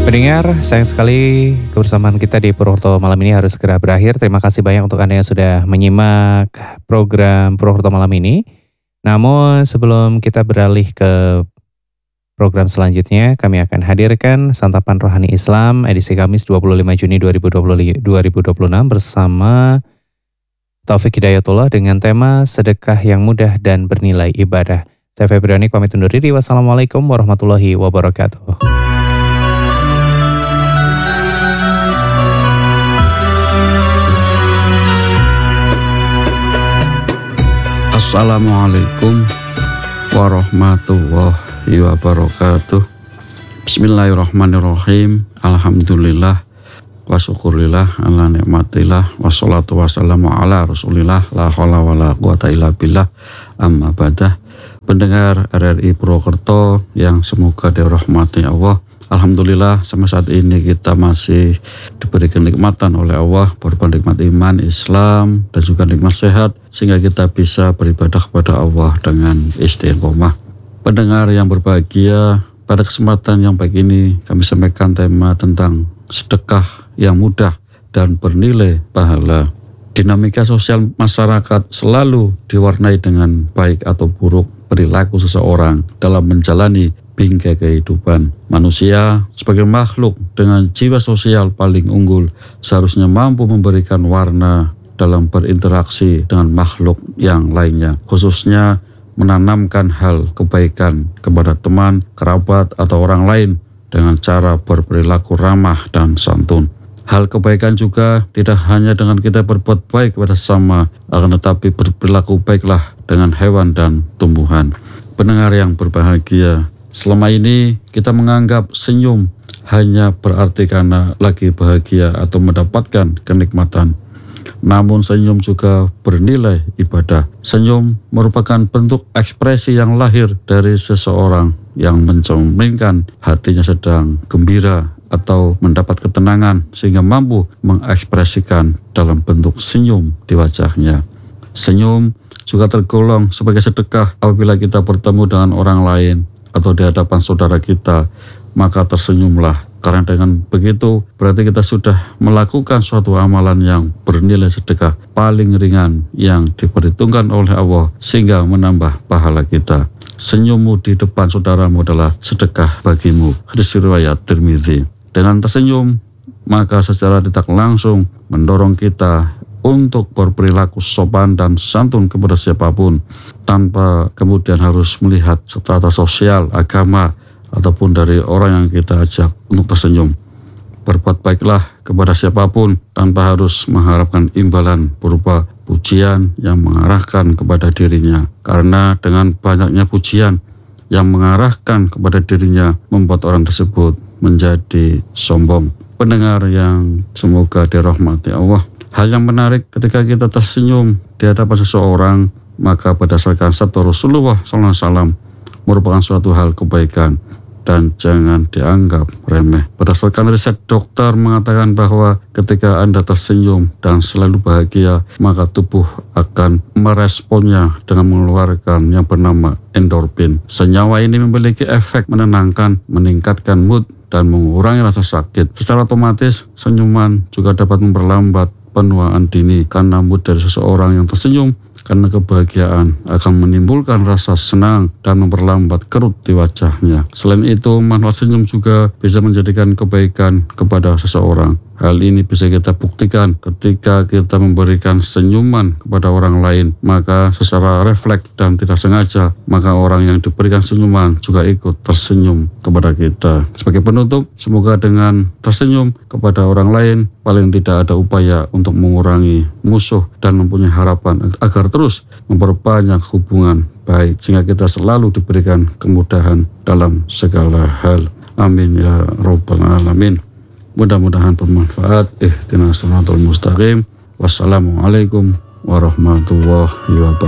Pendengar, sayang sekali kebersamaan kita di Purwokerto malam ini harus segera berakhir. Terima kasih banyak untuk Anda yang sudah menyimak program Purwokerto malam ini. Namun sebelum kita beralih ke program selanjutnya, kami akan hadirkan Santapan Rohani Islam edisi Kamis 25 Juni 2026 bersama Taufik Hidayatullah dengan tema Sedekah yang Mudah dan Bernilai Ibadah. Saya Febriani pamit undur diri. Wassalamualaikum warahmatullahi wabarakatuh. Assalamualaikum warahmatullahi wabarakatuh. Bismillahirrahmanirrahim. Alhamdulillah wa syukurillah ala nikmatillah wassalatu wassalamu ala rasulillah la haula wala quwata illa billah amma badah. Pendengar RRI Purwokerto yang semoga dirahmati Allah, alhamdulillah sampai saat ini kita masih diberi kenikmatan oleh Allah berupa nikmat iman, Islam, dan juga nikmat sehat sehingga kita bisa beribadah kepada Allah dengan istiqomah. Pendengar yang berbahagia, pada kesempatan yang baik ini kami sampaikan tema tentang sedekah yang mudah dan bernilai pahala. Dinamika sosial masyarakat selalu diwarnai dengan baik atau buruk perilaku seseorang dalam menjalani bingkai kehidupan. Manusia sebagai makhluk dengan jiwa sosial paling unggul seharusnya mampu memberikan warna dalam berinteraksi dengan makhluk yang lainnya, khususnya menanamkan hal kebaikan kepada teman, kerabat, atau orang lain dengan cara berperilaku ramah dan santun. Hal kebaikan juga tidak hanya dengan kita berbuat baik kepada sesama, akan tetapi berperilaku baiklah dengan hewan dan tumbuhan. Pendengar yang berbahagia, selama ini kita menganggap senyum hanya berarti karena lagi bahagia atau mendapatkan kenikmatan. Namun senyum juga bernilai ibadah. Senyum merupakan bentuk ekspresi yang lahir dari seseorang yang mencerminkan hatinya sedang gembira atau mendapat ketenangan sehingga mampu mengekspresikan dalam bentuk senyum di wajahnya. Senyum juga tergolong sebagai sedekah apabila kita bertemu dengan orang lain atau di hadapan saudara kita, maka tersenyumlah. Karena dengan begitu berarti kita sudah melakukan suatu amalan yang bernilai sedekah paling ringan yang diperhitungkan oleh Allah sehingga menambah pahala kita. Senyummu di depan saudaramu adalah sedekah bagimu. Hadis riwayat Tirmidzi. Dengan tersenyum, maka secara tidak langsung mendorong kita untuk berperilaku sopan dan santun kepada siapapun tanpa kemudian harus melihat strata sosial, agama, ataupun dari orang yang kita ajak untuk tersenyum. Berbuat baiklah kepada siapapun tanpa harus mengharapkan imbalan berupa pujian yang mengarahkan kepada dirinya. Karena dengan banyaknya pujian yang mengarahkan kepada dirinya membuat orang tersebut menjadi sombong. Pendengar yang semoga dirahmati Allah, hal yang menarik ketika kita tersenyum di hadapan seseorang, maka berdasarkan sabda Rasulullah SAW merupakan suatu hal kebaikan dan jangan dianggap remeh. Berdasarkan riset dokter mengatakan bahwa ketika Anda tersenyum dan selalu bahagia, maka tubuh akan meresponnya dengan mengeluarkan yang bernama endorfin. Senyawa ini memiliki efek menenangkan, meningkatkan mood, dan mengurangi rasa sakit. Secara otomatis, senyuman juga dapat memperlambat penuaan dini karena mood dari seseorang yang tersenyum karena kebahagiaan akan menimbulkan rasa senang dan memperlambat kerut di wajahnya. Selain itu, manfaat senyum juga bisa menjadikan kebaikan kepada seseorang. Hal ini bisa kita buktikan ketika kita memberikan senyuman kepada orang lain, maka secara refleks dan tidak sengaja, maka orang yang diberikan senyuman juga ikut tersenyum kepada kita. Sebagai penutup, semoga dengan tersenyum kepada orang lain, paling tidak ada upaya untuk mengurangi musuh dan mempunyai harapan agar terus memperbanyak hubungan baik, sehingga kita selalu diberikan kemudahan dalam segala hal. Amin ya rabbal alamin. Mudah-mudahan bermanfaat. Ihdinas siratal mustaqim. Wassalamualaikum warahmatullahi wabarakatuh.